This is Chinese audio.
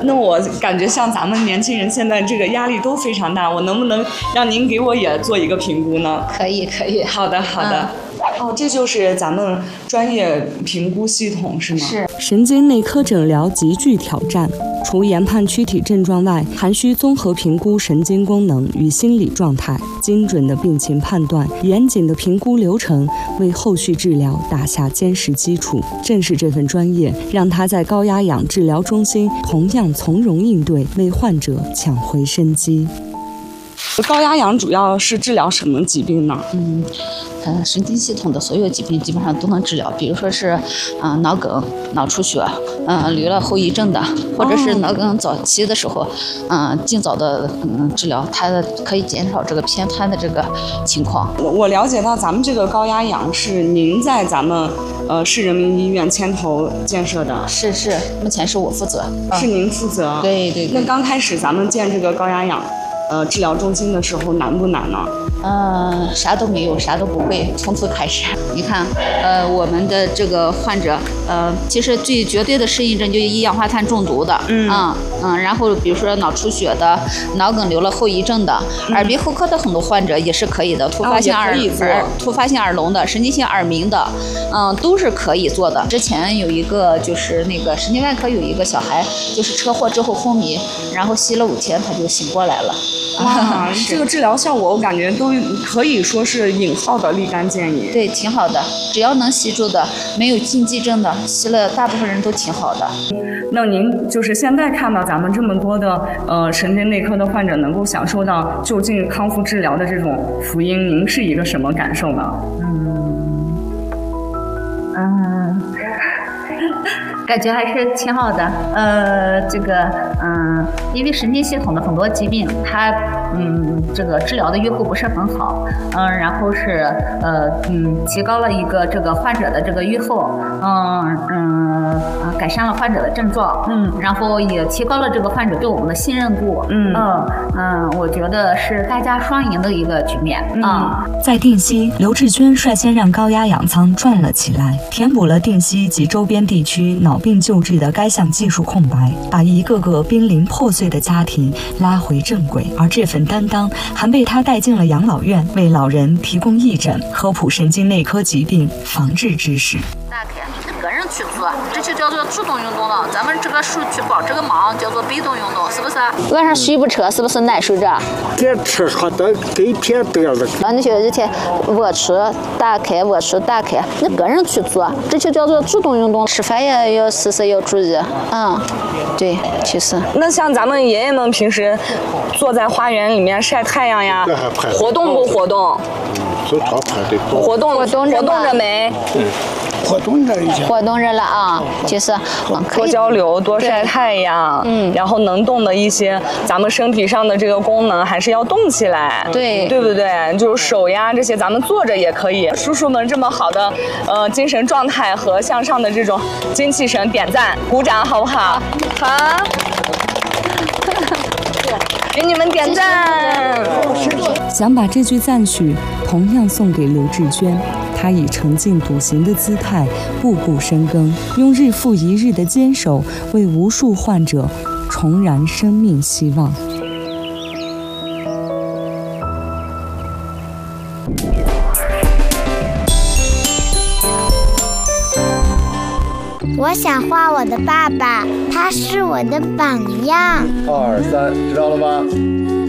那我感觉像咱们年轻人现在这个压力都非常大，我能不能让您给我也做一个评估呢？ 可以。 好的。哦，这就是咱们专业评估系统是吗？ 是。 神经内科诊疗极具挑战，除研判躯体症状外，还需综合评估神经功能与心理状态，精准的病情判断，严谨的评估流程，为后续治疗打下坚实基础。正是这份专业，让他在高压氧治疗中心同样从容应对，为患者抢回生机。 高压氧主要是治疗什么疾病呢？ 神经系统的所有疾病基本上都能治疗，比如说是脑梗、脑出血，留了后遗症的，或者是脑梗早期的时候，尽早的治疗，它可以减少这个偏瘫的这个情况。 我了解到咱们这个高压氧是您在咱们市人民医院牵头建设的。 是，目前是我负责。 是您负责？ 对。 那刚开始咱们建这个高压氧治疗中心的时候难不难呢？ 啥都没有，啥都不会，从头开始。你看，我们的这个患者，其实最绝对的适应症就是一氧化碳中毒的，然后比如说脑出血的、脑梗留了后遗症的、耳鼻喉科的很多患者也是可以的，突发性耳聋的、神经性耳鸣的，都是可以做的。之前有一个就是那个神经外科有一个小孩，就是车祸之后昏迷，然后吸了5天他就醒过来了。 哇，这个治疗效果我感觉都可以说是引号的立竿见影。 对，挺好的，只要能吸住的，没有禁忌症的，吸了大部分人都挺好的。 那您就是现在看到咱们这么多的神经内科的患者能够享受到就近康复治疗的这种福音，您是一个什么感受呢？ 感觉还是挺好的。因为神经系统的很多疾病，它这个治疗的预后不是很好，然后是提高了一个这个患者的这个预后，改善了患者的症状，然后也提高了这个患者对我们的信任度，我觉得是大家双赢的一个局面。 在定西，刘志娟率先让高压氧舱转了起来，填补了定西及周边地区脑病救治的该项技术空白，把一个个濒临破碎的家庭拉回正轨。而这份担当还被他带进了养老院，为老人提供义诊，科普神经内科疾病防治知识。 个人去做，这就叫做主动运动了。咱们这个手去帮这个忙叫做被动运动，是不是？ 晚上睡不着，是不是难受着？ 这吃喝的给天得了。 那些这些卧出打开，卧出打开，你个人去做，这就叫做主动运动。吃饭也要时时要注意，对，其实。 那像咱们爷爷们平时坐在花园里面晒太阳呀，活动不活动？活动着没？ 活动着一下， 活动着了啊，就是多交流，多晒太阳，然后能动的一些咱们身体上的这个功能还是要动起来，对不对？就是手呀这些，咱们坐着也可以。叔叔们这么好的精神状态和向上的这种精气神，点赞，鼓掌好不好？好。给你们点赞。 想把这句赞许同样送给刘志娟，她以沉静笃行的姿态步步深耕，用日复一日的坚守为无数患者重燃生命希望。 我想画我的爸爸，他是我的榜样。 2、3，知道了吧？